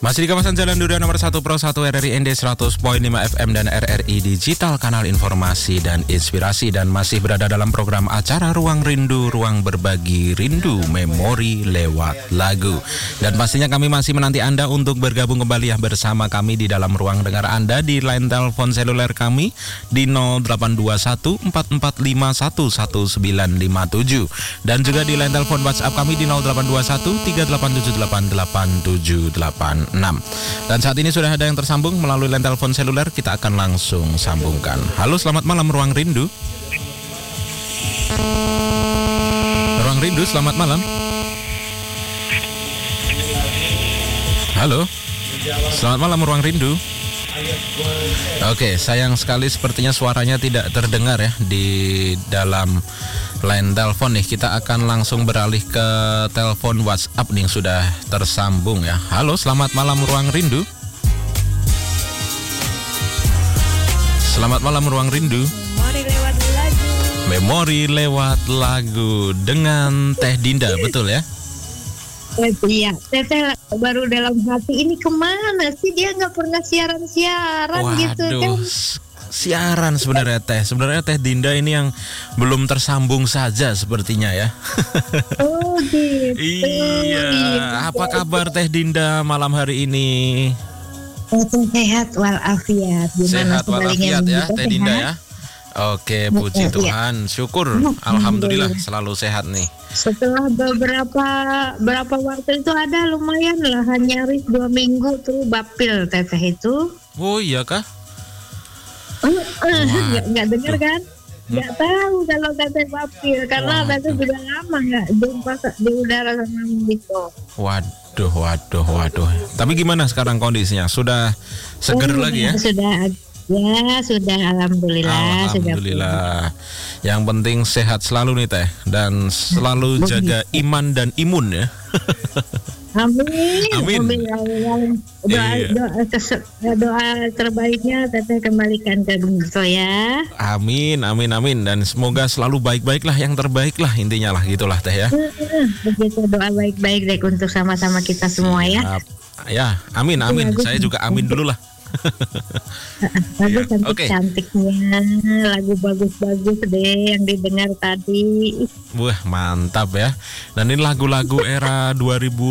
Masih di kawasan Jalan Duda nomor 1 Pro 1 RRI ND 100.5 FM dan RRI Digital, kanal informasi dan inspirasi, dan masih berada dalam program acara Ruang Rindu, ruang berbagi rindu, memori lewat lagu. Dan pastinya kami masih menanti Anda untuk bergabung kembali ya bersama kami di dalam ruang dengar Anda di line telepon seluler kami di 0821 4451 1957 dan juga di line telepon WhatsApp kami di 0821 387888786. Dan saat ini sudah ada yang tersambung melalui line telepon seluler, kita akan langsung sambungkan. Halo, selamat malam Ruang Rindu. Ruang Rindu, selamat malam. Halo, selamat malam Ruang Rindu. Oke, sayang sekali sepertinya suaranya tidak terdengar ya di dalam line telepon nih. Kita akan langsung beralih ke telepon WhatsApp nih yang sudah tersambung ya. Halo, selamat malam Ruang Rindu. Selamat malam Ruang Rindu. Memori lewat lagu. Memori lewat lagu dengan Teh Dinda, betul ya? Iya, Teteh baru dalam hati ini kemana sih, dia nggak pernah siaran-siaran gitu kan? Siaran sebenarnya Teh. Sebenarnya Teh Dinda ini yang belum tersambung saja sepertinya ya. Oh gitu. Iya. Apa kabar Teh Dinda malam hari ini? Sehat walafiat. Sehat walafiat ya Teh Dinda ya. Oke, puji Tuhan, syukur, alhamdulillah selalu sehat nih. Setelah berapa waktu itu ada lumayan lah, nyaris 2 minggu tuh bapil Teteh itu. Oh iya kah? Nggak dengar kan? Nggak tahu kalau Teteh bapil karena Teteh sudah lama nggak jumpa di udara sama gitu. Waduh. Tapi gimana sekarang kondisinya? Sudah seger lagi ya? Sudah, alhamdulillah. Yang penting sehat selalu nih Teh, dan selalu jaga iman dan imun ya. Amin. Doa terbaiknya Teteh kembalikan ke Bungso ya. Amin. Dan semoga selalu baik-baik lah, yang terbaik lah intinya lah, gitulah Teh ya. Begitu, doa baik-baik deh untuk sama-sama kita semua ya. Ya, amin. Saya juga amin dulu lah. Lagu cantik-cantiknya, lagu bagus-bagus deh yang didengar tadi. Wah, mantap ya. Dan ini lagu-lagu era 2000